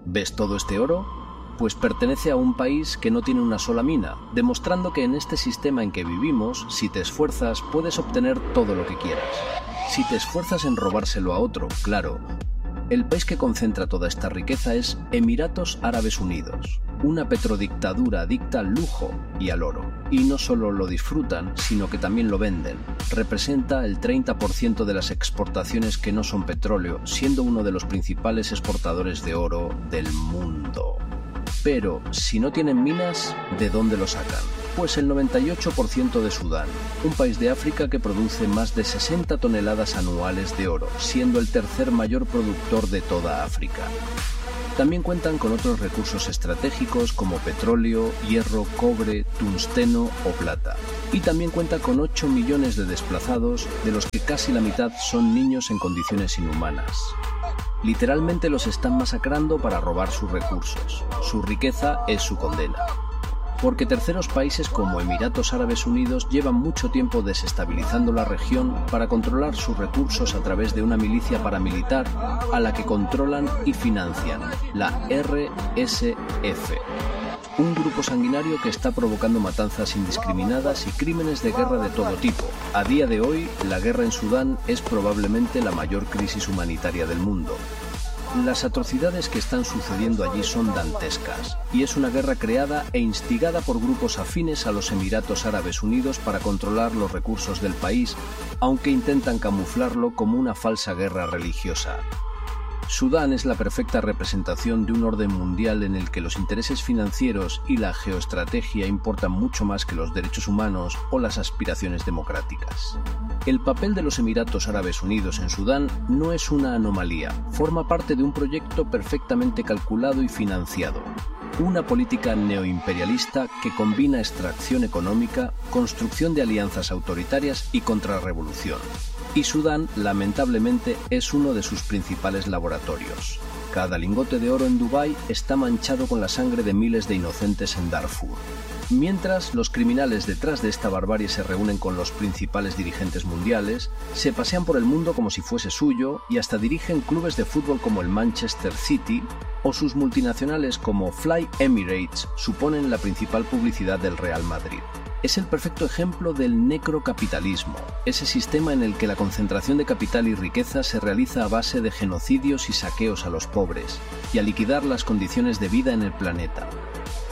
¿Ves todo este oro? Pues pertenece a un país que no tiene una sola mina, demostrando que en este sistema en que vivimos, si te esfuerzas, puedes obtener todo lo que quieras. Si te esfuerzas en robárselo a otro, claro. El país que concentra toda esta riqueza es Emiratos Árabes Unidos, una petrodictadura adicta al lujo y al oro. Y no solo lo disfrutan, sino que también lo venden. Representa el 30% de las exportaciones que no son petróleo, siendo uno de los principales exportadores de oro del mundo. Pero, si no tienen minas, ¿de dónde lo sacan? Pues el 98% de Sudán, un país de África que produce más de 60 toneladas anuales de oro, siendo el tercer mayor productor de toda África. También cuentan con otros recursos estratégicos como petróleo, hierro, cobre, tungsteno o plata. Y también cuenta con 8 millones de desplazados, de los que casi la mitad son niños en condiciones inhumanas. Literalmente los están masacrando para robar sus recursos. Su riqueza es su condena. Porque terceros países como Emiratos Árabes Unidos llevan mucho tiempo desestabilizando la región para controlar sus recursos a través de una milicia paramilitar a la que controlan y financian, la RSF. Un grupo sanguinario que está provocando matanzas indiscriminadas y crímenes de guerra de todo tipo. A día de hoy, la guerra en Sudán es probablemente la mayor crisis humanitaria del mundo. Las atrocidades que están sucediendo allí son dantescas, y es una guerra creada e instigada por grupos afines a los Emiratos Árabes Unidos para controlar los recursos del país, aunque intentan camuflarlo como una falsa guerra religiosa. Sudán es la perfecta representación de un orden mundial en el que los intereses financieros y la geoestrategia importan mucho más que los derechos humanos o las aspiraciones democráticas. El papel de los Emiratos Árabes Unidos en Sudán no es una anomalía, forma parte de un proyecto perfectamente calculado y financiado. Una política neoimperialista que combina extracción económica, construcción de alianzas autoritarias y contrarrevolución. Y Sudán, lamentablemente, es uno de sus principales laboratorios. Cada lingote de oro en Dubái está manchado con la sangre de miles de inocentes en Darfur. Mientras los criminales detrás de esta barbarie se reúnen con los principales dirigentes mundiales, se pasean por el mundo como si fuese suyo y hasta dirigen clubes de fútbol como el Manchester City, o sus multinacionales como Fly Emirates suponen la principal publicidad del Real Madrid. Es el perfecto ejemplo del necrocapitalismo, ese sistema en el que la concentración de capital y riqueza se realiza a base de genocidios y saqueos a los pobres, y a liquidar las condiciones de vida en el planeta.